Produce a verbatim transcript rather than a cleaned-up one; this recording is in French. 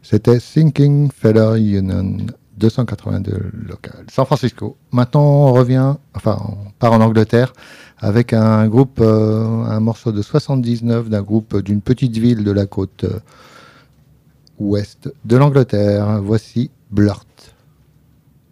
C'était Thinking Feather Union deux cent quatre-vingt-deux local. San Francisco. Maintenant, on revient, enfin, on part en Angleterre avec un groupe, euh, un morceau de soixante-dix-neuf d'un groupe d'une petite ville de la côte euh, ouest de l'Angleterre. Voici Blurt.